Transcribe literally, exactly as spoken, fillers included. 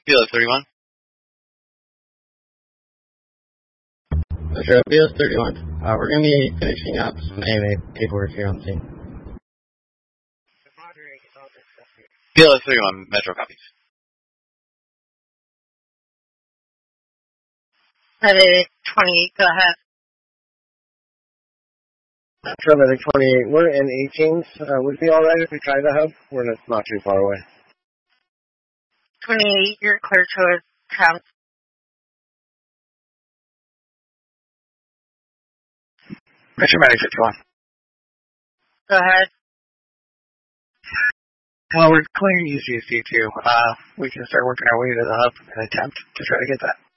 Kilo thirty-one. Metro B S thirty-one. Uh, we're going to be finishing up some A M A paperwork here on scene. Kilo thirty-one, Metro copies. Medic twenty-eight, go ahead. Metro Medic twenty-eight, we're in eighteens. Uh, would it be alright if we try the hub? We're not, not too far away. twenty-eight, you're clear to a count. Metro Medic fifty-one. Go ahead. Well, we're clearing E C C too. Uh, we can start working our way to the hub and attempt to try to get that.